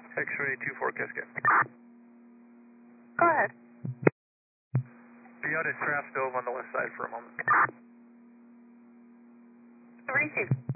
X-ray 24 Cascade. Go ahead. Be out at Trask Dove on the west side for a moment. Receive.